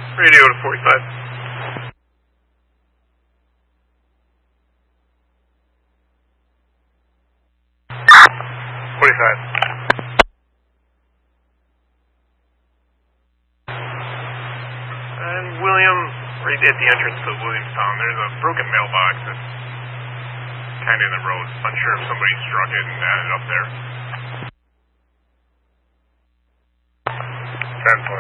Radio to 45. 45. And William, right at the entrance to Williamstown, there's a broken mailbox that's kind of in the road. Unsure if somebody struck it and ended up there. 10-4.